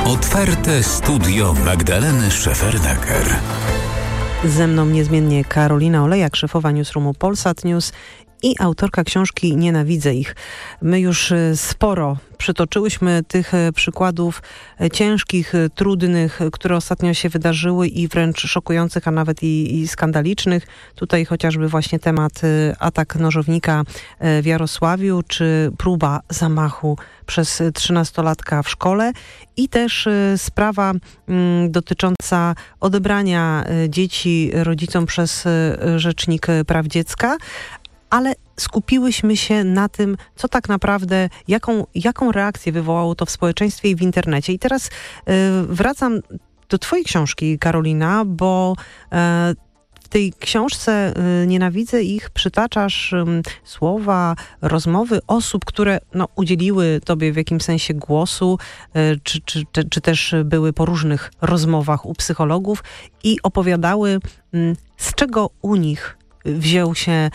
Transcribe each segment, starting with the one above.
Otwarte studio Magdaleny Szefernaker. Ze mną niezmiennie Karolina Olejak, szefowa newsroomu Polsat News i autorka książki Nienawidzę ich. My już sporo przytoczyłyśmy tych przykładów ciężkich, trudnych, które ostatnio się wydarzyły i wręcz szokujących, a nawet i skandalicznych. Tutaj chociażby właśnie temat atak nożownika w Jarosławiu, czy próba zamachu przez 13-latka w szkole i też sprawa dotycząca odebrania dzieci rodzicom przez Rzecznik Praw Dziecka. Ale skupiłyśmy się na tym, co tak naprawdę, jaką reakcję wywołało to w społeczeństwie i w internecie. I teraz wracam do twojej książki, Karolina, bo w tej książce Nienawidzę ich przytaczasz słowa, rozmowy osób, które udzieliły tobie w jakimś sensie głosu, czy też były po różnych rozmowach u psychologów i opowiadały, z czego u nich wziął się,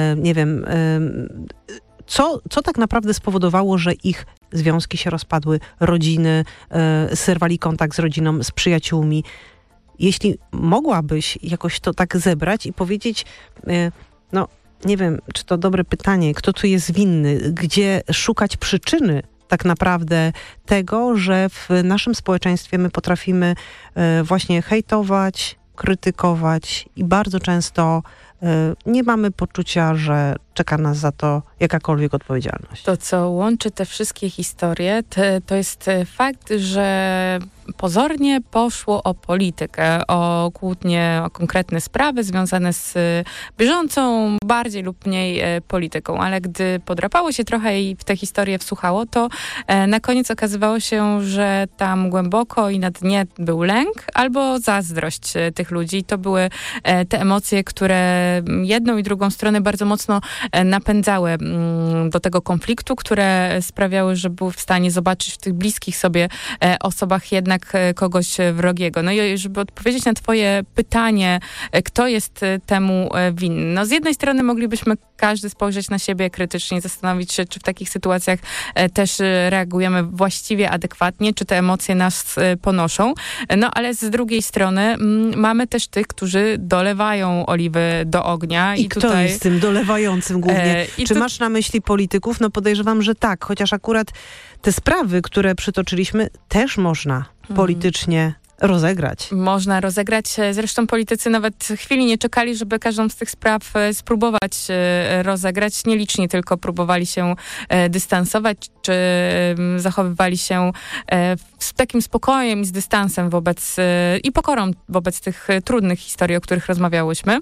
co tak naprawdę spowodowało, że ich związki się rozpadły, rodziny, zerwali kontakt z rodziną, z przyjaciółmi. Jeśli mogłabyś jakoś to tak zebrać i powiedzieć, nie wiem, czy to dobre pytanie, kto tu jest winny, gdzie szukać przyczyny tak naprawdę tego, że w naszym społeczeństwie my potrafimy właśnie hejtować, krytykować i bardzo często nie mamy poczucia, że czeka nas za to jakakolwiek odpowiedzialność. To, co łączy te wszystkie historie, to jest fakt, że pozornie poszło o politykę, o kłótnie, o konkretne sprawy związane z bieżącą, bardziej lub mniej polityką. Ale gdy podrapało się trochę i w tę historię wsłuchało, to na koniec okazywało się, że tam głęboko i na dnie był lęk albo zazdrość tych ludzi. To były te emocje, które jedną i drugą stronę bardzo mocno napędzały do tego konfliktu, które sprawiały, że były w stanie zobaczyć w tych bliskich sobie osobach jednak kogoś wrogiego. No i żeby odpowiedzieć na twoje pytanie, kto jest temu winny. No z jednej strony moglibyśmy każdy spojrzeć na siebie krytycznie, zastanowić się, czy w takich sytuacjach też reagujemy właściwie adekwatnie, czy te emocje nas ponoszą. No ale z drugiej strony mamy też tych, którzy dolewają oliwy do ognia. I kto tutaj jest tym dolewającym głównie? Czy masz na myśli polityków? No podejrzewam, że tak, chociaż akurat te sprawy, które przytoczyliśmy, też można politycznie rozegrać. Można rozegrać. Zresztą politycy nawet chwili nie czekali, żeby każdą z tych spraw spróbować rozegrać. Nieliczni tylko próbowali się dystansować, czy zachowywali się z takim spokojem i z dystansem wobec i pokorą wobec tych trudnych historii, o których rozmawiałyśmy.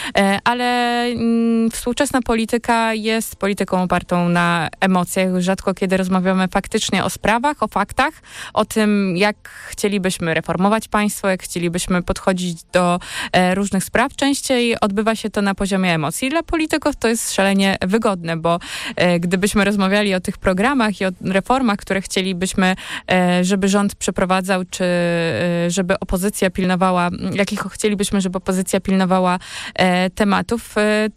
Ale współczesna polityka jest polityką opartą na emocjach. Rzadko kiedy rozmawiamy faktycznie o sprawach, o faktach, o tym, jak chcielibyśmy reformować państwo, jak chcielibyśmy podchodzić do różnych spraw. Częściej odbywa się to na poziomie emocji. Dla polityków to jest szalenie wygodne, bo gdybyśmy rozmawiali o tych programach i o reformach, które chcielibyśmy, żeby rząd przeprowadzał, czy żeby opozycja pilnowała, jakich chcielibyśmy, żeby opozycja pilnowała tematów,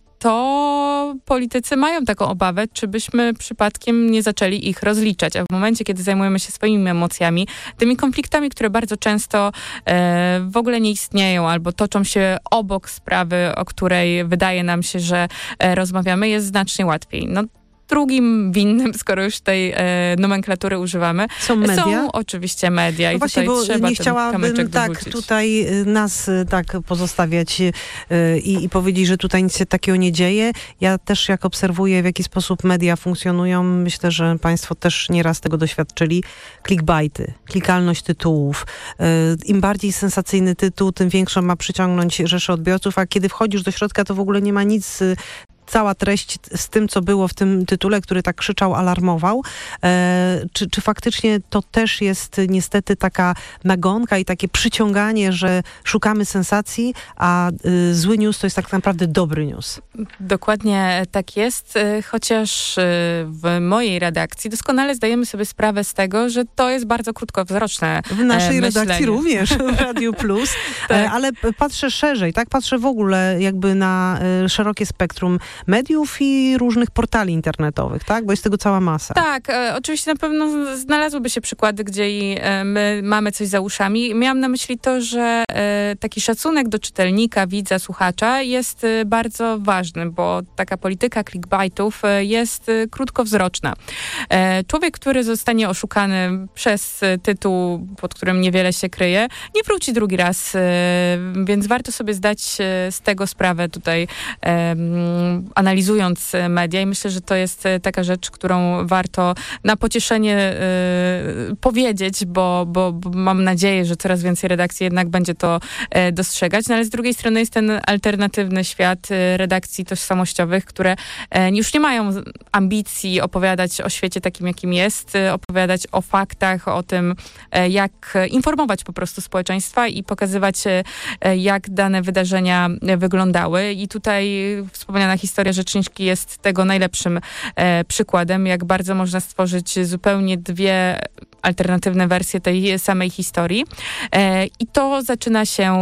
to politycy mają taką obawę, czy byśmy przypadkiem nie zaczęli ich rozliczać. A w momencie, kiedy zajmujemy się swoimi emocjami, tymi konfliktami, które bardzo często w ogóle nie istnieją albo toczą się obok sprawy, o której wydaje nam się, że rozmawiamy, jest znacznie łatwiej. No, drugim winnym, skoro już tej nomenklatury używamy, są media? Są oczywiście media. No i właśnie, tutaj trzeba nie chciałabym tutaj nas pozostawiać i powiedzieć, że tutaj nic się takiego nie dzieje. Ja też jak obserwuję, w jaki sposób media funkcjonują, myślę, że państwo też nieraz tego doświadczyli. Clickbaity, klikalność tytułów. Im bardziej sensacyjny tytuł, tym większą ma przyciągnąć rzeszę odbiorców, a kiedy wchodzisz do środka, to w ogóle nie ma nic cała treść z tym, co było w tym tytule, który tak krzyczał, alarmował. Czy faktycznie to też jest niestety taka nagonka i takie przyciąganie, że szukamy sensacji, a zły news to jest tak naprawdę dobry news? Dokładnie tak jest, chociaż w mojej redakcji doskonale zdajemy sobie sprawę z tego, że to jest bardzo krótkowzroczne w naszej myślenie. Redakcji również, w Radiu Plus, tak. Ale patrzę szerzej, tak? Patrzę w ogóle jakby na szerokie spektrum mediów i różnych portali internetowych, tak? Bo jest tego cała masa. Tak, oczywiście na pewno znalazłyby się przykłady, gdzie my mamy coś za uszami. Miałam na myśli to, że taki szacunek do czytelnika, widza, słuchacza jest bardzo ważny, bo taka polityka clickbaitów jest krótkowzroczna. Człowiek, który zostanie oszukany przez tytuł, pod którym niewiele się kryje, nie wróci drugi raz, więc warto sobie zdać z tego sprawę tutaj, analizując media, i myślę, że to jest taka rzecz, którą warto na pocieszenie powiedzieć, bo mam nadzieję, że coraz więcej redakcji jednak będzie to dostrzegać, no ale z drugiej strony jest ten alternatywny świat redakcji tożsamościowych, które już nie mają ambicji opowiadać o świecie takim, jakim jest, opowiadać o faktach, o tym, jak informować po prostu społeczeństwa i pokazywać, jak dane wydarzenia wyglądały. I tutaj wspomniana historia Rzeczniczki jest tego najlepszym przykładem, jak bardzo można stworzyć zupełnie dwie alternatywne wersje tej samej historii. I to zaczyna się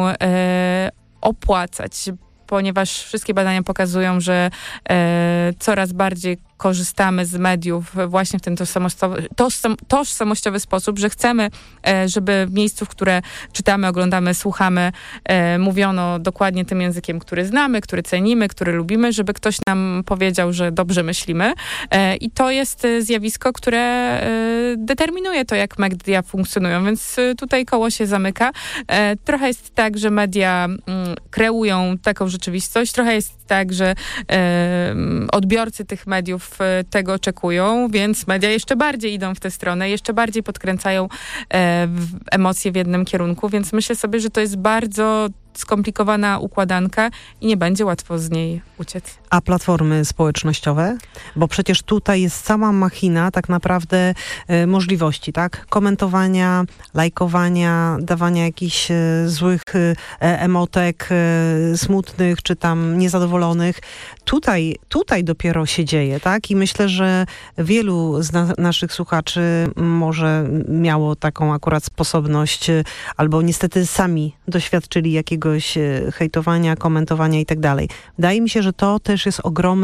opłacać, ponieważ wszystkie badania pokazują, że coraz bardziej korzystamy z mediów właśnie w ten tożsamościowy sposób, że chcemy, żeby w miejscu, w które czytamy, oglądamy, słuchamy, mówiono dokładnie tym językiem, który znamy, który cenimy, który lubimy, żeby ktoś nam powiedział, że dobrze myślimy. I to jest zjawisko, które determinuje to, jak media funkcjonują, więc tutaj koło się zamyka. Trochę jest tak, że media kreują taką rzeczywistość, trochę jest tak, że odbiorcy tych mediów tego oczekują, więc media jeszcze bardziej idą w tę stronę, jeszcze bardziej podkręcają emocje w jednym kierunku, więc myślę sobie, że to jest bardzo skomplikowana układanka i nie będzie łatwo z niej uciec. A platformy społecznościowe? Bo przecież tutaj jest cała machina tak naprawdę możliwości, tak? Komentowania, lajkowania, dawania jakichś złych emotek, smutnych czy tam niezadowolonych. Tutaj dopiero się dzieje, tak? I myślę, że wielu z naszych słuchaczy może miało taką akurat sposobność, albo niestety sami doświadczyli jakiegoś hejtowania, komentowania i tak dalej. Wydaje mi się, że to też jest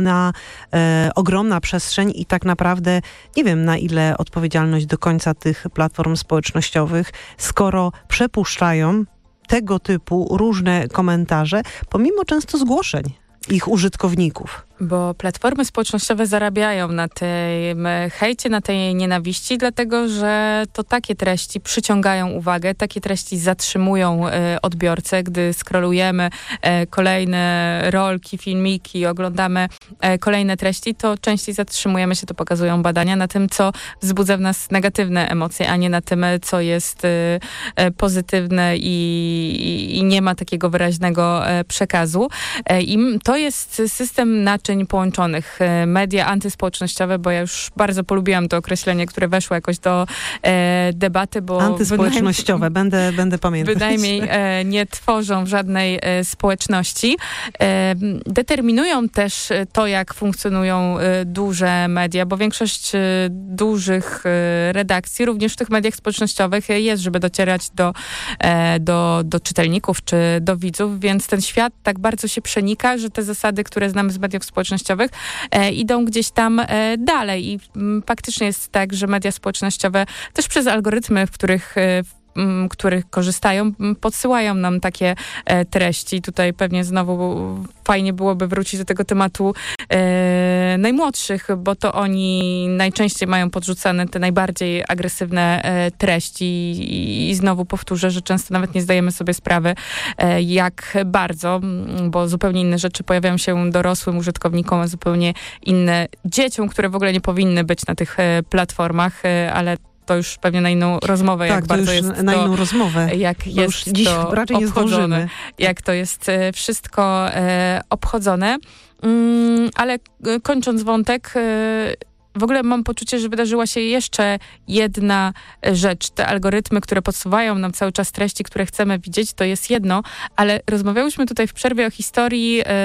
ogromna przestrzeń i tak naprawdę nie wiem, na ile odpowiedzialność do końca tych platform społecznościowych, skoro przepuszczają tego typu różne komentarze, pomimo często zgłoszeń ich użytkowników. Bo platformy społecznościowe zarabiają na tym hejcie, na tej nienawiści, dlatego że to takie treści przyciągają uwagę, takie treści zatrzymują odbiorcę. Gdy scrollujemy kolejne rolki, filmiki, oglądamy kolejne treści, to częściej zatrzymujemy się, to pokazują badania, na tym, co wzbudza w nas negatywne emocje, a nie na tym, co jest pozytywne i nie ma takiego wyraźnego przekazu. I to jest system naczyń połączonych. Media antyspołecznościowe, bo ja już bardzo polubiłam to określenie, które weszło jakoś do debaty, bo antyspołecznościowe, będę pamiętać. Bynajmniej nie tworzą żadnej społeczności. Determinują też to, jak funkcjonują duże media, bo większość dużych redakcji, również w tych mediach społecznościowych jest, żeby docierać do czytelników czy do widzów, więc ten świat tak bardzo się przenika, że te zasady, które znamy z mediów społecznościowych, idą gdzieś tam dalej. I faktycznie jest tak, że media społecznościowe też przez algorytmy, w których korzystają, podsyłają nam takie treści. Tutaj pewnie znowu fajnie byłoby wrócić do tego tematu najmłodszych, bo to oni najczęściej mają podrzucane te najbardziej agresywne treści i znowu powtórzę, że często nawet nie zdajemy sobie sprawy, jak bardzo, bo zupełnie inne rzeczy pojawiają się dorosłym użytkownikom, a zupełnie inne dzieciom, które w ogóle nie powinny być na tych platformach, ale to już pewnie na inną rozmowę, tak, jak bardzo jest to... na inną rozmowę. Jak jest już dziś to raczej nie zdążymy. Jak to jest wszystko obchodzone. Ale kończąc wątek, w ogóle mam poczucie, że wydarzyła się jeszcze jedna rzecz. Te algorytmy, które podsuwają nam cały czas treści, które chcemy widzieć, to jest jedno, ale rozmawiałyśmy tutaj w przerwie o historii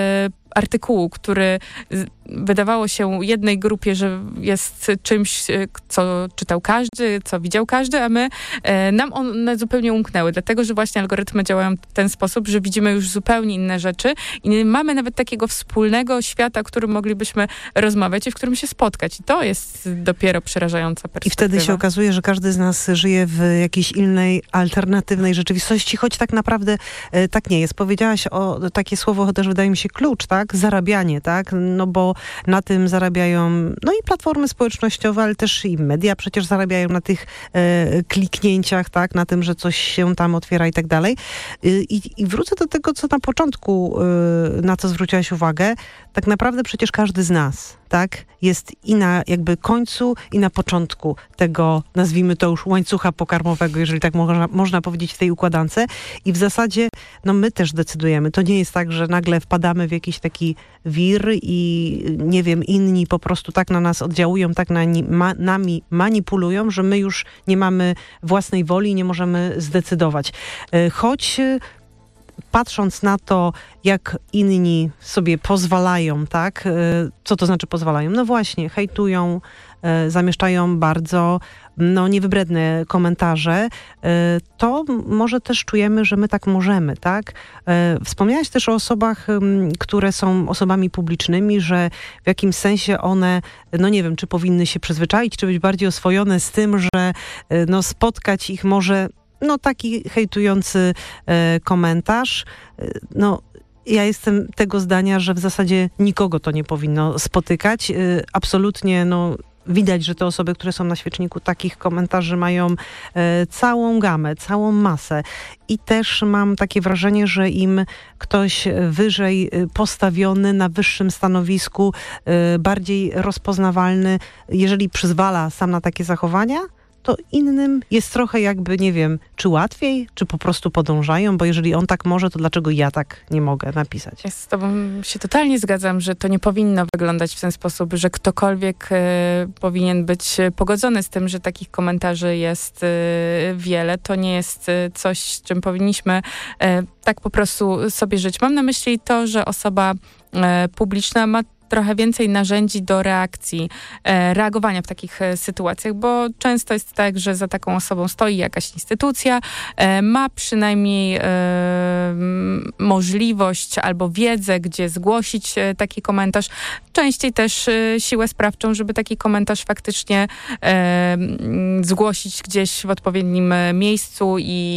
artykułu, który wydawało się jednej grupie, że jest czymś, co czytał każdy, co widział każdy, a nam one zupełnie umknęły, dlatego, że właśnie algorytmy działają w ten sposób, że widzimy już zupełnie inne rzeczy i nie mamy nawet takiego wspólnego świata, o którym moglibyśmy rozmawiać i w którym się spotkać. I to jest dopiero przerażająca perspektywa. I wtedy się okazuje, że każdy z nas żyje w jakiejś innej, alternatywnej rzeczywistości, choć tak naprawdę tak nie jest. Powiedziałaś o takie słowo, też wydaje mi się klucz, tak? Zarabianie, tak? No bo na tym zarabiają, no i platformy społecznościowe, ale też i media przecież zarabiają na tych kliknięciach, tak? Na tym, że coś się tam otwiera i tak dalej. I wrócę do tego, co na początku, na co zwróciłaś uwagę. Tak naprawdę przecież każdy z nas, tak? Jest i na jakby końcu, i na początku tego, nazwijmy to już łańcucha pokarmowego, jeżeli tak można powiedzieć w tej układance. I w zasadzie, no my też decydujemy. To nie jest tak, że nagle wpadamy w jakiś taki wir i nie wiem, inni po prostu tak na nas oddziałują, tak nami manipulują, że my już nie mamy własnej woli i nie możemy zdecydować. Choć patrząc na to, jak inni sobie pozwalają, tak? Co to znaczy pozwalają? No właśnie, hejtują, zamieszczają bardzo niewybredne komentarze, to może też czujemy, że my tak możemy, tak? Wspomniałaś też o osobach, które są osobami publicznymi, że w jakimś sensie one, no nie wiem, czy powinny się przyzwyczaić, czy być bardziej oswojone z tym, że spotkać ich może taki hejtujący komentarz. Ja jestem tego zdania, że w zasadzie nikogo to nie powinno spotykać. Absolutnie, widać, że te osoby, które są na świeczniku takich komentarzy mają całą gamę, całą masę. I też mam takie wrażenie, że im ktoś wyżej postawiony, na wyższym stanowisku, bardziej rozpoznawalny, jeżeli przyzwala sam na takie zachowania, to innym jest trochę jakby, nie wiem, czy łatwiej, czy po prostu podążają, bo jeżeli on tak może, to dlaczego ja tak nie mogę napisać? Ja z tobą się totalnie zgadzam, że to nie powinno wyglądać w ten sposób, że ktokolwiek powinien być pogodzony z tym, że takich komentarzy jest wiele. To nie jest coś, z czym powinniśmy tak po prostu sobie żyć. Mam na myśli to, że osoba publiczna ma trochę więcej narzędzi do reagowania w takich sytuacjach, bo często jest tak, że za taką osobą stoi jakaś instytucja, ma przynajmniej możliwość albo wiedzę, gdzie zgłosić taki komentarz. Częściej też siłę sprawczą, żeby taki komentarz faktycznie zgłosić gdzieś w odpowiednim miejscu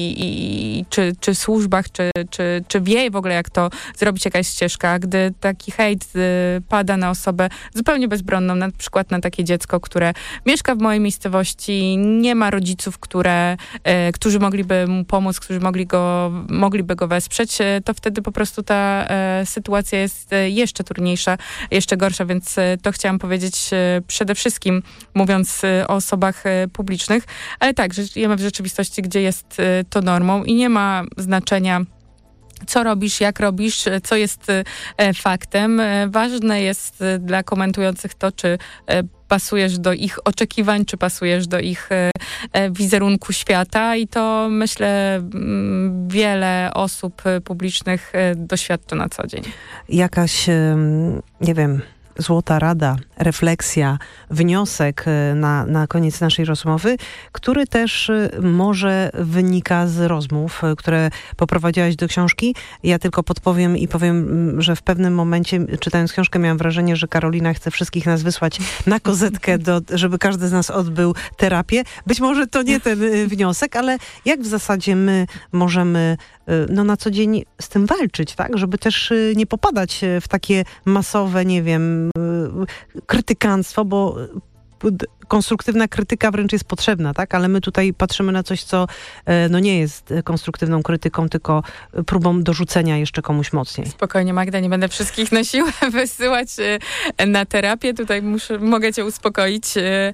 czy służbach, czy wie w ogóle, jak to zrobić, jakaś ścieżka. Gdy taki hejt pada na osobę zupełnie bezbronną, na przykład na takie dziecko, które mieszka w mojej miejscowości, nie ma rodziców, którzy mogliby mu pomóc, którzy mogliby go wesprzeć, to wtedy po prostu ta sytuacja jest jeszcze trudniejsza, jeszcze gorsza, więc to chciałam powiedzieć przede wszystkim, mówiąc o osobach publicznych, ale tak, że żyjemy w rzeczywistości, gdzie jest to normą i nie ma znaczenia, co robisz, jak robisz, co jest faktem. Ważne jest dla komentujących to, czy pasujesz do ich oczekiwań, czy pasujesz do ich wizerunku świata i to, myślę, wiele osób publicznych doświadcza na co dzień. Jakaś, nie wiem, złota rada, refleksja, wniosek na koniec naszej rozmowy, który też może wynika z rozmów, które poprowadziłaś do książki. Ja tylko podpowiem i powiem, że w pewnym momencie, czytając książkę, miałam wrażenie, że Karolina chce wszystkich nas wysłać na kozetkę, żeby każdy z nas odbył terapię. Być może to nie ten wniosek, ale jak w zasadzie my możemy na co dzień z tym walczyć, tak? Żeby też nie popadać w takie masowe, nie wiem, krytykanstwo, bo konstruktywna krytyka wręcz jest potrzebna, tak? Ale my tutaj patrzymy na coś, co nie jest konstruktywną krytyką, tylko próbą dorzucenia jeszcze komuś mocniej. Spokojnie, Magda, nie będę wszystkich na siłę wysyłać na terapię. Tutaj mogę cię uspokoić.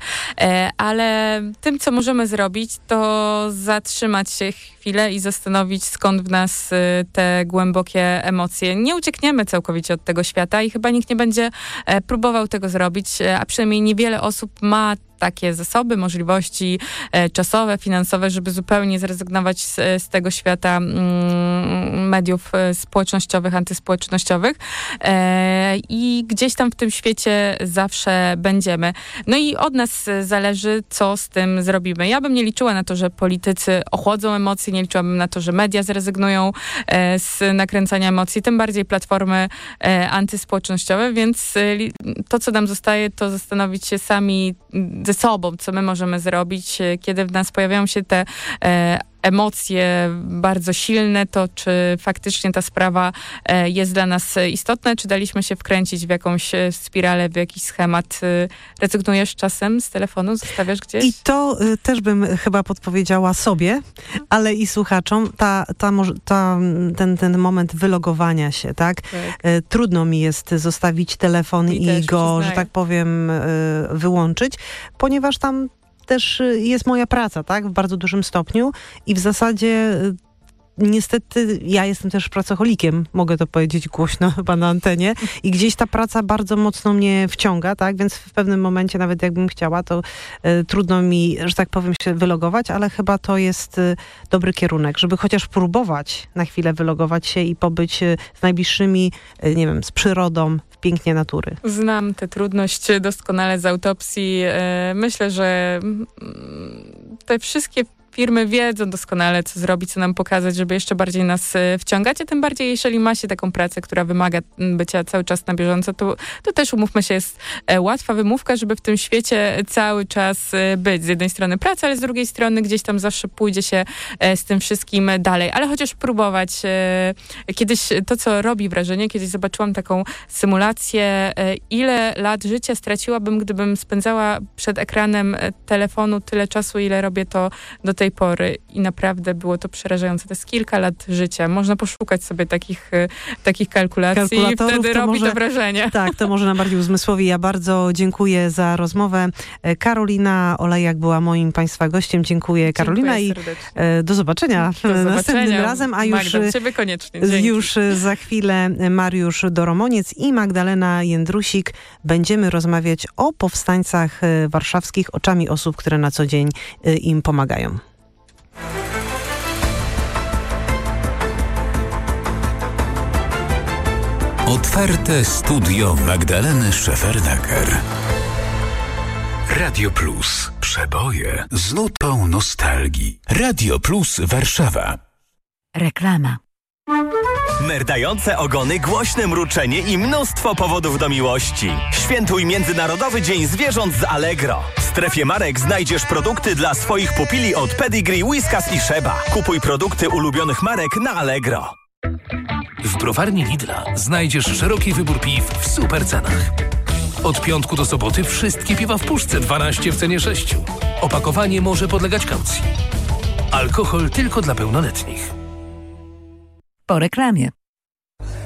Ale tym, co możemy zrobić, to zatrzymać się chwilę i zastanowić, skąd w nas te głębokie emocje. Nie uciekniemy całkowicie od tego świata i chyba nikt nie będzie próbował tego zrobić, a przynajmniej niewiele osób ma takie zasoby, możliwości czasowe, finansowe, żeby zupełnie zrezygnować z tego świata mediów społecznościowych, antyspołecznościowych i gdzieś tam w tym świecie zawsze będziemy. No i od nas zależy, co z tym zrobimy. Ja bym nie liczyła na to, że politycy ochłodzą emocje, nie liczyłabym na to, że media zrezygnują z nakręcania emocji, tym bardziej platformy antyspołecznościowe, więc to, co nam zostaje, to zastanowić się sami ze sobą, co my możemy zrobić, kiedy w nas pojawiają się te emocje bardzo silne, to czy faktycznie ta sprawa jest dla nas istotna, czy daliśmy się wkręcić w jakąś spiralę, w jakiś schemat. Rezygnujesz czasem z telefonu? Zostawiasz gdzieś? I to też bym chyba podpowiedziała sobie, ale i słuchaczom. Ten moment wylogowania się, tak? Trudno mi jest zostawić telefon i go, że tak powiem, wyłączyć, ponieważ tam też jest moja praca, tak? W bardzo dużym stopniu i w zasadzie niestety ja jestem też pracocholikiem, mogę to powiedzieć głośno chyba na antenie i gdzieś ta praca bardzo mocno mnie wciąga, tak? Więc w pewnym momencie nawet jakbym chciała, to trudno mi, że tak powiem, się wylogować, ale chyba to jest dobry kierunek, żeby chociaż próbować na chwilę wylogować się i pobyć z najbliższymi, nie wiem, z przyrodą, w pięknie natury. Znam tę trudność doskonale z autopsji. Myślę, że te wszystkie firmy wiedzą doskonale, co zrobić, co nam pokazać, żeby jeszcze bardziej nas wciągać, a tym bardziej, jeżeli ma się taką pracę, która wymaga bycia cały czas na bieżąco, to też, umówmy się, jest łatwa wymówka, żeby w tym świecie cały czas być. Z jednej strony praca, ale z drugiej strony gdzieś tam zawsze pójdzie się z tym wszystkim dalej. Ale chociaż próbować. Kiedyś to, co robi wrażenie, kiedyś zobaczyłam taką symulację, ile lat życia straciłabym, gdybym spędzała przed ekranem telefonu tyle czasu, ile robię to do tej pory i naprawdę było to przerażające. To jest kilka lat życia. Można poszukać sobie takich kalkulacji i wtedy robi to wrażenie. Tak, to może nam bardziej uzmysłowi. Ja bardzo dziękuję za rozmowę. Karolina Olejak była moim Państwa gościem. Dziękuję, Karolina, i do zobaczenia następnym razem. A Ciebie koniecznie. Już za chwilę Mariusz Doromoniec i Magdalena Jędrusik. Będziemy rozmawiać o powstańcach warszawskich oczami osób, które na co dzień im pomagają. Otwarte studio Magdaleny Szefernaker. Radio Plus. Przeboje z nutą nostalgii. Radio Plus Warszawa. Reklama. Merdające ogony, głośne mruczenie i mnóstwo powodów do miłości. Świętuj Międzynarodowy Dzień Zwierząt z Allegro. W strefie marek znajdziesz produkty dla swoich pupili od Pedigree, Whiskas i Sheba. Kupuj produkty ulubionych marek na Allegro. W browarni Lidla znajdziesz szeroki wybór piw w super cenach. Od piątku do soboty wszystkie piwa w puszce 12 w cenie 6. Opakowanie może podlegać kaucji. Alkohol tylko dla pełnoletnich. Po reklamie.